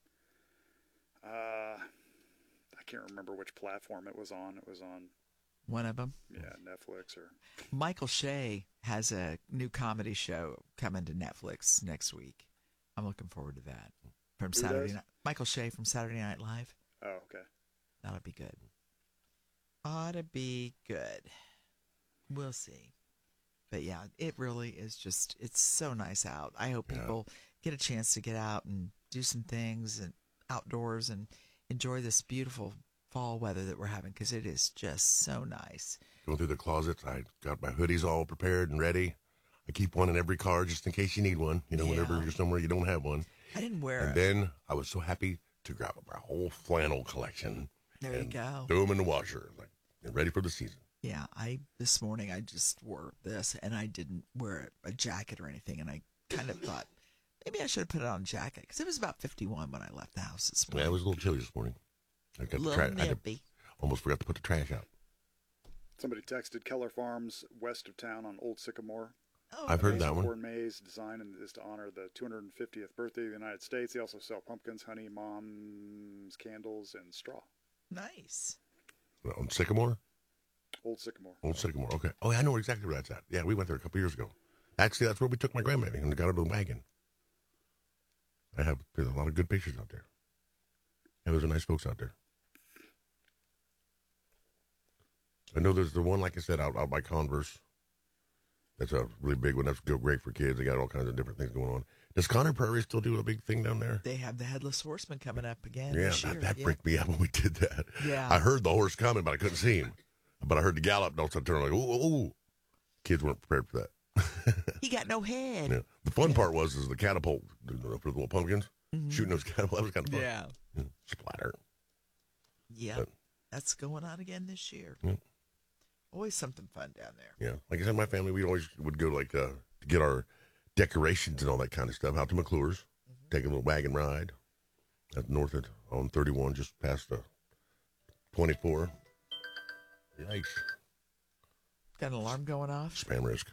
Uh, I can't remember which platform it was on. It was on, One of them. yeah, Netflix or. Michael Shea has a new comedy show coming to Netflix next week. I'm looking forward to that. From Who Saturday does? Night. Michael Shea from Saturday Night Live. Oh, okay. That'll be good. Ought to be good. We'll see. But yeah, it really is just, it's so nice out. I hope Yeah. people get a chance to get out and do some things and outdoors and enjoy this beautiful fall weather that we're having because it is just so nice. Going through the closets, I got my hoodies all prepared and ready. I keep one in every car just in case you need one. You know, whenever Yeah. you're somewhere you don't have one. I didn't wear And it. then I was so happy to grab my whole flannel collection. There you and go. Throw them in the washer. Like, they're ready for the season. Yeah, I this morning I just wore this and I didn't wear a jacket or anything, and I kind of thought maybe I should have put it on a jacket because it was about fifty-one when I left the house this Yeah, morning. it was a little chilly this morning. I got the Little tra- I had to- nippy. almost forgot to put the trash out. Somebody texted Keller Farms west of town on Old Sycamore. Oh, I've heard It's a that one. corn maze design and is to honor the two hundred fiftieth birthday of the United States. They also sell pumpkins, honey, moms, candles, and straw. Nice. On Sycamore? Old Sycamore. Old Sycamore. Okay. Oh, yeah, I know exactly where that's at. Yeah, we went there a couple years ago. Actually, that's where we took my grandbaby and got her the wagon. I have there's a lot of good pictures out there. Yeah, those are nice folks out there. I know there's the one, like I said, out, out by Converse. That's a really big one. That's go great for kids. They got all kinds of different things going on. Does Connor Prairie still do a big thing down there? They have the Headless Horseman coming up again. Yeah, this that, year. that yeah. freaked me out when we did that. Yeah. I heard the horse coming, but I couldn't see him. But I heard the gallop, and all of a sudden I turned like, ooh, ooh, ooh. Kids weren't prepared for that. He got no head. Yeah. The fun part was is the catapult for the little pumpkins, Mhm. shooting those catapults. That was kind of fun. Yeah. Splatter. Yeah, But- that's going on again this year. Yeah. Always something fun down there. Yeah, like I said, my family, we always would go like uh, to get our decorations and all that kind of stuff out to McClure's, Mm-hmm. take a little wagon ride at north at, on thirty-one, just past the twenty-four. Yikes! Got an alarm going off? Spam risk.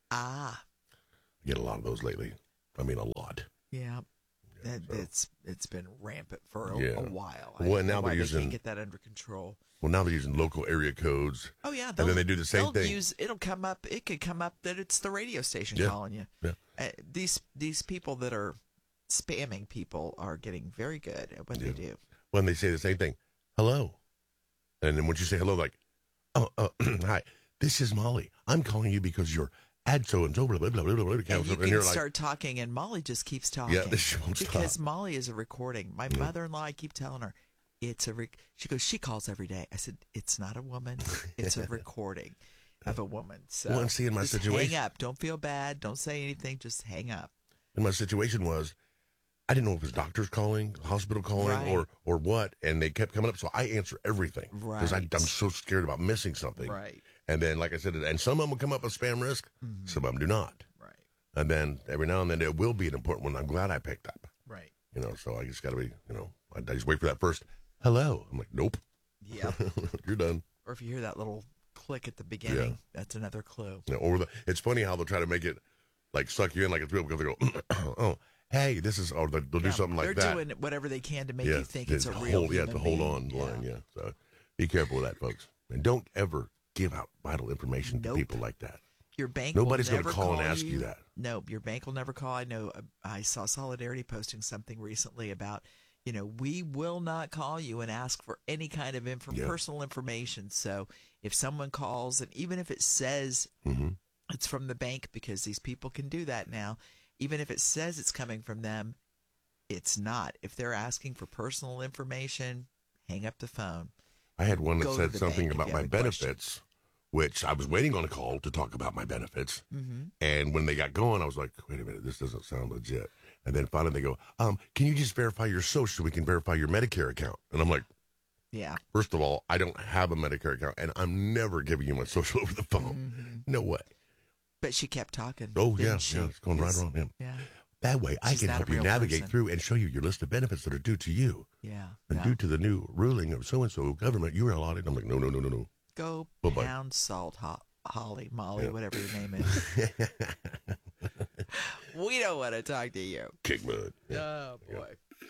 Ah, I get a lot of those lately. I mean, a lot. yeah. Yeah, That, so- It's it's been rampant for a, Yeah. a while. Well, I and don't now know why they're they using- can't get that under control. Well, now they're using local area codes. Oh yeah, and then they do the same they'll thing. Use, it'll come up. It could come up that it's the radio station Yeah. calling you. Yeah. Uh, these these people that are spamming people are getting very good at what Yeah. they do. When they say the same thing, hello, and then when you say hello, like, oh, uh, hi, this is Molly. I'm calling you because you're ad so and so blah blah blah blah blah. blah, And you and can you're like, start talking, and Molly just keeps talking. Yeah, she won't because stop. Molly is a recording. My Yeah. mother-in-law, I keep telling her, it's a. Rec-. She goes, she calls every day. I said, it's not a woman. It's a recording of a woman. So Well, and see, in my just situation- hang up. Don't feel bad. Don't say anything. Just hang up. and my situation was, I didn't know if it was doctors calling, hospital calling, Right. or or what, and they kept coming up. So I answer everything because Right. I'm so scared about missing something. Right. And then, like I said, and some of them will come up with spam risk, Mm-hmm. some of them do not. Right. And then every now and then there will be an important one. I'm glad I picked up. Right. You know, so I just got to be, you know, I, I just wait for that first hello. I'm like, nope. Yeah. You're done. Or if you hear that little click at the beginning, Yeah. that's another clue. You know, or the, it's funny how they'll try to make it like suck you in like it's real because they go, oh, hey, this is, or they'll, they'll do Yeah, something like they're that. doing whatever they can to make yeah, you think to it's a hold, real Yeah, human to hold being. on Yeah. line. Yeah. So be careful with that, folks. And don't ever give out vital information Nope. to people like that. Your bank Nobody's will gonna never call and ask you that. No, your bank will never call. I know. uh, I saw Solidarity posting something recently about, you know, we will not call you and ask for any kind of inf- Yeah. personal information. So if someone calls, and even if it says Mm-hmm. it's from the bank, because these people can do that now, even if it says it's coming from them, it's not. If they're asking for personal information, hang up the phone. I had one that Go to said the something bank if about you my have a question. benefits, which I was waiting on a call to talk about my benefits. Mm-hmm. And when they got going, I was like, wait a minute, this doesn't sound legit. And then finally they go, um, can you just verify your social so we can verify your Medicare account? And I'm like, Yeah. first of all, I don't have a Medicare account, and I'm never giving you my social over the phone. Mm-hmm. No way. But she kept talking. Oh, didn't yeah, she? yeah, it's going right Yes. on him. Yeah. That way, I She's can not a help you real navigate person. through and show you your list of benefits that are due to you. Yeah. And yeah. due to the new ruling of so-and-so government, you are allotted. I'm like, no, no, no, no, no. Go Bye-bye. pound salt, ho- Holly, Molly, Yeah. whatever your name is. We don't want to talk to you. Kick mud. Oh, boy.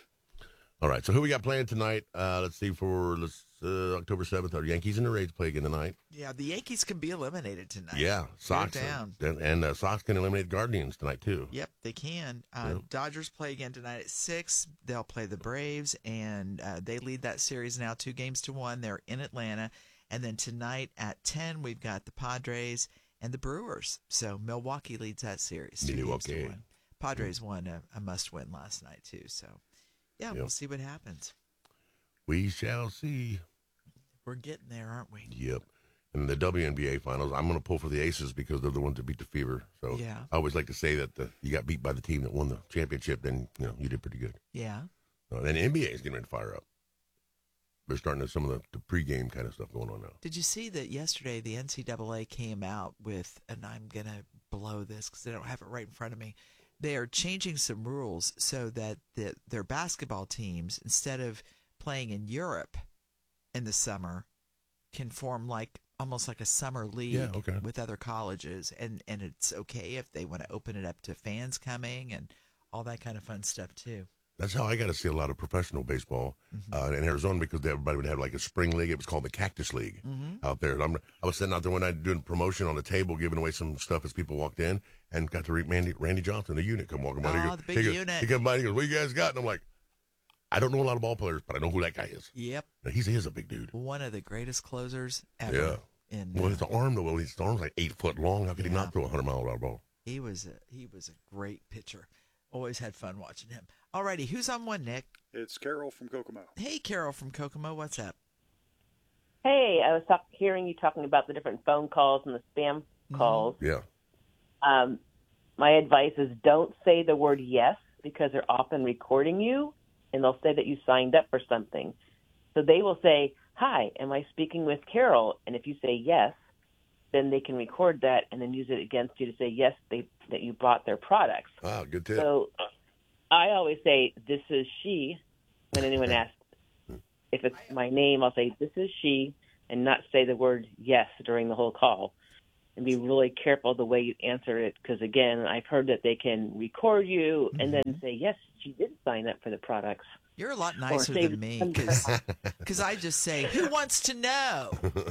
All right, so who we got playing tonight? Uh, let's see, for let's, uh, October seventh, our Yankees and the Rays play again tonight. Yeah, the Yankees can be eliminated tonight. Yeah, Sox. They're down. And, and uh, Sox can eliminate Guardians tonight, too. Yep, they can. Uh, Yep. Dodgers play again tonight at six. They'll play the Braves, and uh, they lead that series now two games to one. They're in Atlanta. And then tonight at ten, we've got the Padres and the Brewers. So Milwaukee leads that series. two games to Milwaukee. one. Padres won a, a must-win last night, too. So, yeah, Yep. we'll see what happens. We shall see. We're getting there, aren't we? Yep. And the W N B A finals, I'm going to pull for the Aces because they're the ones that beat the Fever. So Yeah. I always like to say that the, you got beat by the team that won the championship, then you know you did pretty good. Yeah. Uh, and the N B A is getting ready to fire up. They're starting to some of the, the pregame kind of stuff going on now. Did you see that yesterday the N C double A came out with, and I'm going to blow this because I don't have it right in front of me. They are changing some rules so that the, their basketball teams, instead of playing in Europe in the summer, can form like almost like a summer league Yeah, okay. with other colleges. And, and it's okay if they want to open it up to fans coming and all that kind of fun stuff too. That's how I got to see a lot of professional baseball Mm-hmm. uh, in Arizona because everybody would have like a spring league. It was called the Cactus League Mm-hmm. out there. I'm, I was sitting out there one night doing promotion on the table, giving away some stuff as people walked in, and got to read Randy, Randy Johnson, the unit, come walking by. Oh, he goes, the big he goes, unit. He comes by and he goes, what you guys got? And I'm like, I don't know a lot of ball players, but I know who that guy is. Yep. Now, he's, he is a big dude. One of the greatest closers ever. Yeah. In, Well, uh, his arm, though, well, his arm's like eight foot long. How could he Yeah. not throw a hundred mile an hour ball? He was a he was a great pitcher. Always had fun watching him. Alrighty, who's on one, Nick? It's Carol from Kokomo. Hey, Carol from Kokomo. What's up? Hey, I was talk- hearing you talking about the different phone calls and the spam calls. Yeah. Um, my advice is don't say the word yes because they're often recording you. and they'll say that you signed up for something. So they will say, "Hi, am I speaking with Carol?" And if you say yes, then they can record that and then use it against you to say yes, they that you bought their products. Wow, good tip. So I always say, "This is she," when anyone asks. If it's my name, I'll say, "This is she," and not say the word yes during the whole call. And be really careful the way you answer it, because, again, I've heard that they can record you and then say, "Yes, she did sign up for the products." You're a lot Or nicer say than me, because I just say, "Who wants to know?"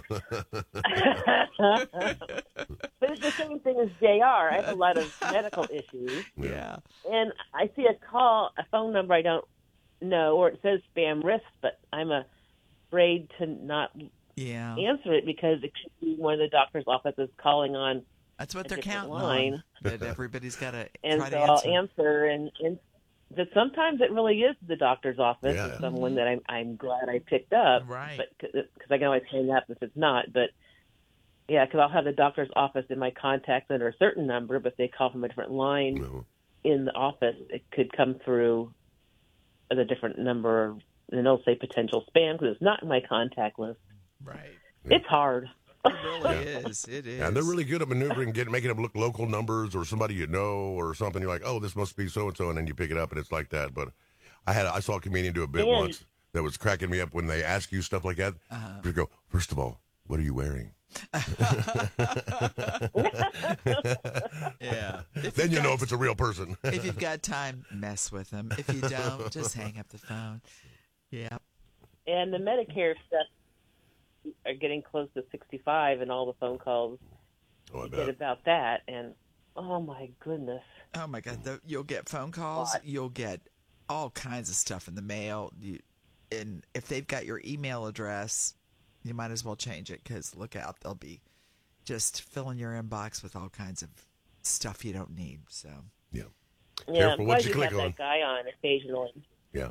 But it's the same thing as J R. I have a lot of medical issues. Yeah. And I see a call, a phone number I don't know, or it says spam risk, but I'm afraid to not yeah. answer it because it could be one of the doctor's offices calling on That's what a they're different counting line. on. That everybody's got to And try so to I'll answer. answer, and, and that sometimes it really is the doctor's office, Yeah. or someone that I'm, I'm glad I picked up, Right. But because I can always hang up if it's not. But yeah, because I'll have the doctor's office in my contacts under a certain number, but they call from a different line No. in the office. It could come through as a different number, and it'll say potential spam because it's not in my contact list. Right. It's hard. It really is. It is. Yeah, and they're really good at maneuvering, getting making them look local numbers or somebody you know or something. You're like, oh, this must be so and so, and then you pick it up and it's like that. But I had I saw a comedian do a bit And- once that was cracking me up when they ask you stuff like that. Uh-huh. You go, first of all, what are you wearing? Yeah. If Then you've you got- know if it's a real person. If you've got time, mess with them. If you don't, just hang up the phone. Yeah. And the Medicare stuff are getting close to sixty-five, and all the phone calls oh, I you bet. get about that. And oh my goodness, Oh my God! The, you'll get phone calls. You'll get all kinds of stuff in the mail. You, and if they've got your email address, you might as well change it because look out, they'll be just filling your inbox with all kinds of stuff you don't need. So yeah, yeah, Careful I'm what glad you you click have on. that guy on occasionally. Yeah.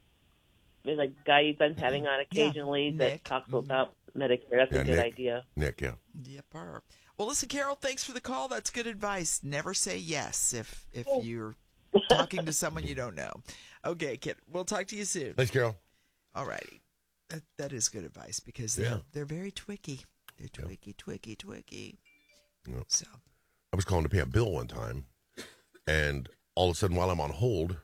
There's a guy you've been having on occasionally that Nick. talks about Medicare. That's Yeah, a good Nick. idea. Nick, yeah. Yep. Well, listen, Carol, thanks for the call. That's good advice. Never say yes if if you're talking to someone you don't know. Okay, kid. We'll talk to you soon. Thanks, Carol. All righty. That, that is good advice because they're, Yeah. they're very twicky. They're twicky, twicky, twicky. Yeah. So. I was calling to pay a bill one time, and all of a sudden, while I'm on hold,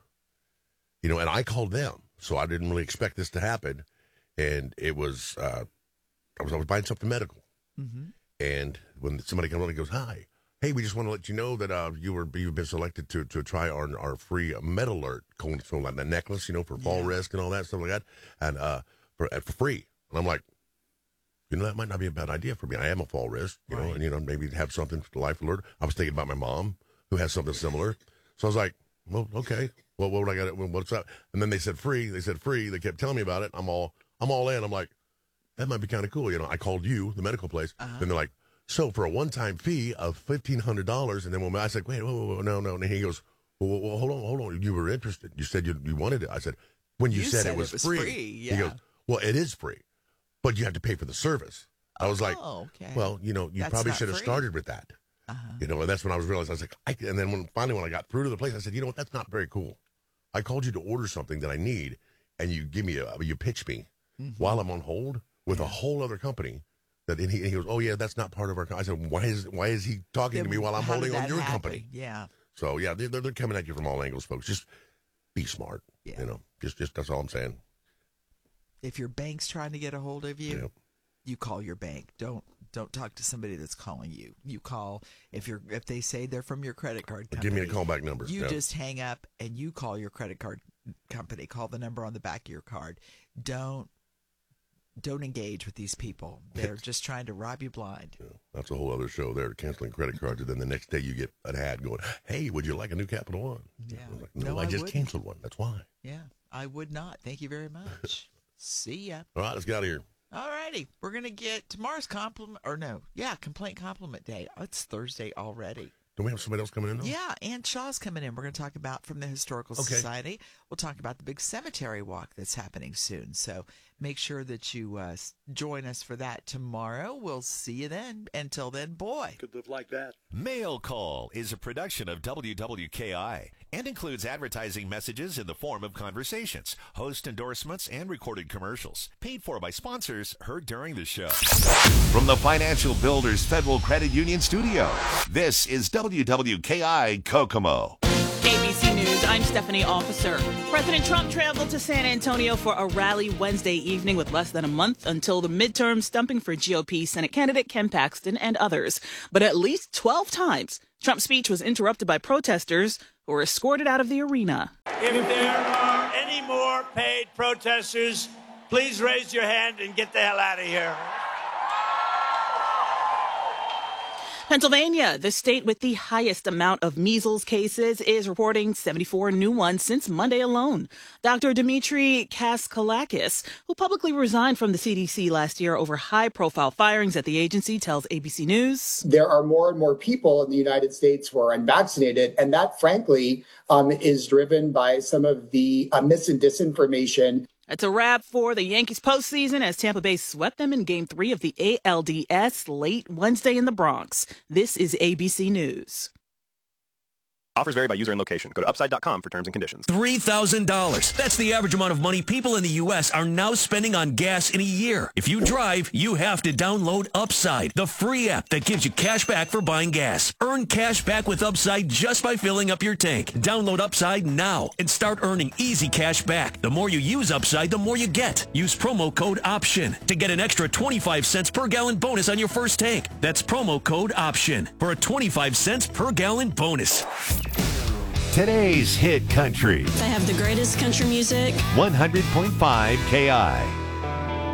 you know, and I called them, so I didn't really expect this to happen, and it was uh, I was I was buying something medical, Mm-hmm. and when somebody comes on and goes, "Hi, hey, we just want to let you know that uh, you were you've been selected to to try our our free Med Alert, so like the necklace, you know, for fall Yeah. risk and all that stuff like that, and uh, for uh, for free." And I'm like, you know, that might not be a bad idea for me. I am a fall risk, you know, Right. and, you know, maybe have something for the life alert. I was thinking about my mom who has something similar. So I was like, well, okay. Well, what would I got? What's up? And then they said free. They said free. They kept telling me about it. I'm all, I'm all in. I'm like, that might be kind of cool. You know, I called you, the medical place. Uh-huh. Then they're like, so for a one-time fee of fifteen hundred dollars. And then when I said, wait, whoa, whoa, whoa, no, no. And he goes, well, well, well, hold on, hold on. You were interested. You said you, you wanted it. I said, when you, You said, said it was, it was free. free, He yeah. goes, well, it is free, but you have to pay for the service. I was like, Oh, okay. well, you know, you That's probably not should have free. started with that. Uh-huh. You know, and that's when I was realized I was like, I, and then when finally when I got through to the place, I said, you know what, that's not very cool. I called you to order something that I need, and you give me a, you pitch me Mm-hmm. while I'm on hold with a whole other company. That and he, and he goes, oh yeah, that's not part of our. Co-. I said, why is why is he talking to Then me while I'm how did holding on that your happen? company? Yeah. So yeah, they're they're coming at you from all angles, folks. Just be smart. Yeah. You know, just just that's all I'm saying. If your bank's trying to get a hold of you, Yep. you call your bank. Don't don't talk to somebody that's calling you. You call if you're if they say they're from your credit card company. Give me a callback number. You Yeah. just hang up and you call your credit card company. Call the number on the back of your card. Don't don't engage with these people. They're just trying to rob you blind. Yeah, that's a whole other show there, canceling credit cards. And then the next day you get an ad going, hey, would you like a new Capital One? Yeah. I was like, no, No, I I just wouldn't. canceled one. That's why. Yeah, I would not. Thank you very much. See ya. All right, let's get out of here. All righty. We're going to get tomorrow's compliment, or no, yeah, complaint compliment day. It's Thursday already. Don't we have somebody else coming in now? Yeah, Ann Shaw's coming in. We're going to talk about from the Historical Okay. Society. We'll talk about the big cemetery walk that's happening soon. So make sure that you uh, join us for that tomorrow. We'll see you then. Until then, boy. Could live like that. Mail Call is a production of W W K I and includes advertising messages in the form of conversations, host endorsements, and recorded commercials. Paid for by sponsors heard during the show. From the Financial Builders Federal Credit Union studio, this is W W K I Kokomo. A B C News, I'm Stephanie Officer. President Trump traveled to San Antonio for a rally Wednesday evening with less than a month until the midterm, stumping for G O P Senate candidate Ken Paxton and others. But at least twelve times, Trump's speech was interrupted by protesters who were escorted out of the arena. If there are any more paid protesters, please raise your hand and get the hell out of here. Pennsylvania, the state with the highest amount of measles cases, is reporting seventy-four new ones since Monday alone. Doctor Dimitri Kaskalakis, who publicly resigned from the C D C last year over high-profile firings at the agency, tells A B C News. There are more and more people in the United States who are unvaccinated, and that, frankly, um, is driven by some of the uh, mis and disinformation. It's a wrap for the Yankees postseason as Tampa Bay swept them in Game three of the A L D S late Wednesday in the Bronx. This is A B C News. Offers vary by user and location. Go to upside dot com for terms and conditions. three thousand dollars. That's the average amount of money people in the U S are now spending on gas in a year. If you drive, you have to download Upside, the free app that gives you cash back for buying gas. Earn cash back with Upside just by filling up your tank. Download Upside now and start earning easy cash back. The more you use Upside, the more you get. Use promo code OPTION to get an extra twenty-five cents per gallon bonus on your first tank. That's promo code OPTION for a twenty-five cents per gallon bonus. Today's Hit Country. I have the greatest country music. one hundred point five K I.